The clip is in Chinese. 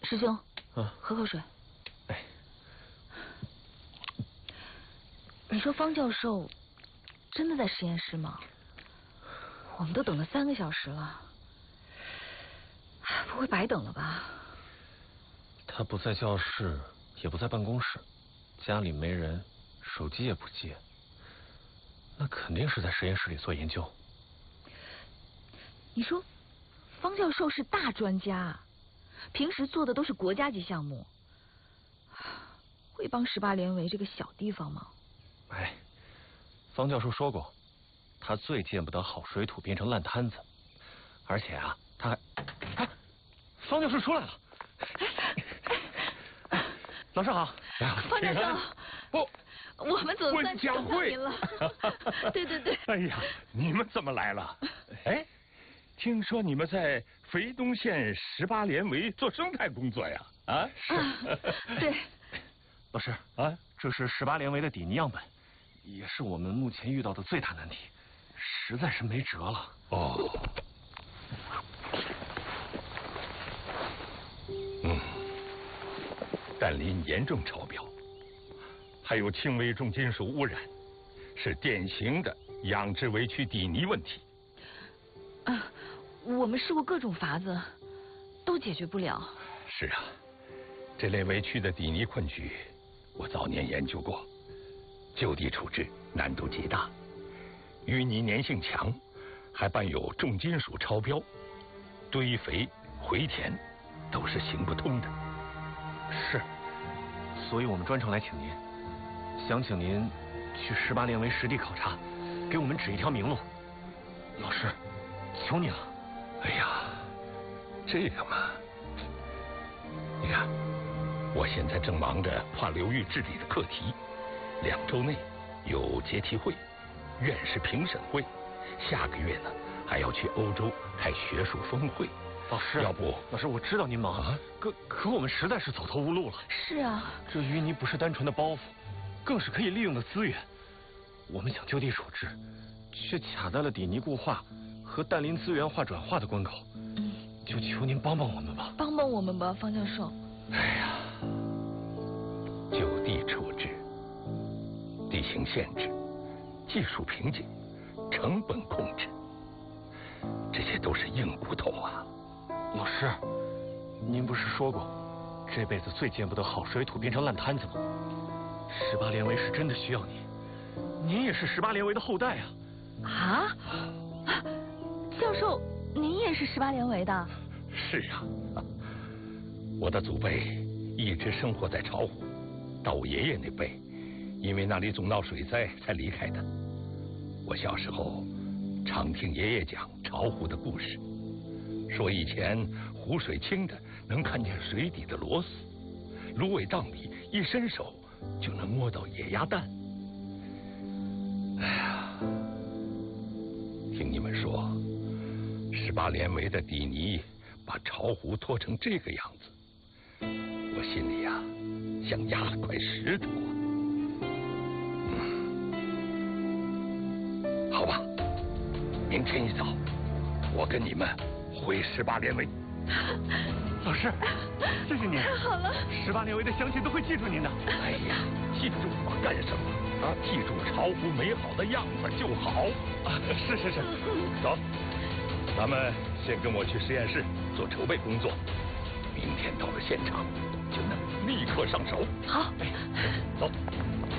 师兄，喝口水。 哎， 你说方教授真的在实验室吗？我们都等了3个小时了，不会白等了吧？ 他不在教室，也不在办公室，家里没人，手机也不接，那肯定是在实验室里做研究。 你说，方教授是大专家，平时做的都是国家级项目，会帮18连围这个小地方吗？ 哎，方教授说过，他最见不得好水土变成烂摊子，而且啊，他还……哎，方教授出来了。老师好， 方教授， 不， 我们总算找到您了。对对对。 哎呀，你们怎么来了？哎，听说你们在肥东县18连围做生态工作呀？啊， 是。对。 老师啊，这是18连围的底泥样本，也是我们目前遇到的最大难题，实在是没辙了。 哦。氮磷严重超标，还有轻微重金属污染，是典型的养殖围区底泥问题。 我们试过各种法子，都解决不了。 是啊，这类围区的底泥困局，我早年研究过，就地处置难度极大，淤泥粘性强，还伴有重金属超标，堆肥、回填都是行不通的。 是，所以我们专程来请您，想请您去18连围实地考察，给我们指一条明路。老师，求你了。 哎呀，这个嘛，你看，我现在正忙着跨流域治理的课题，2周内有阶梯会、院士评审会，下个月呢还要去欧洲开学术峰会。 老师， 要不， 老师，我知道您忙啊，可我们实在是走投无路了。 是啊， 这淤泥不是单纯的包袱，更是可以利用的资源。我们想就地处置，却卡在了底泥固化和氮磷资源化转化的关口。就求您帮帮我们吧。 帮帮我们吧，方教授。 哎呀，就地处置，地形限制、技术瓶颈、成本控制，这些都是硬骨头啊。 老师，您不是说过，这辈子最见不得好水土变成烂摊子吗？18连围是真的需要您，您也是18连围的后代啊。 啊？教授，您也是18连围的？ 是啊，我的祖辈一直生活在巢湖，到我爷爷那辈，因为那里总闹水灾才离开的。我小时候常听爷爷讲巢湖的故事。说以前湖水清的能看见水底的螺丝，芦苇荡里一伸手就能摸到野鸭蛋。哎呀，听你们说18连围的底泥把巢湖拖成这个样子，我心里呀像压了块石头啊。好吧，明天一早我跟你们回18连围。 老师，谢谢您。 太好了 ，18连围的乡亲都会记住您的。 哎呀，记住我干什么啊？记住巢湖美好的样子就好。 是。 走，咱们先跟我去实验室做筹备工作，明天到了现场就能立刻上手。 好， 走。